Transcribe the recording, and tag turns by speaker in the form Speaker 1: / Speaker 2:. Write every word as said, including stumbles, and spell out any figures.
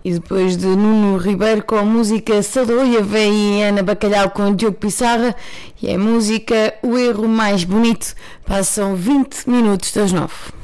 Speaker 1: E depois de Nuno Ribeiro com a música Sadoia, vem Ana Bacalhau com o Diogo Pissarra e a música O Erro Mais Bonito. Passam vinte minutos das nove.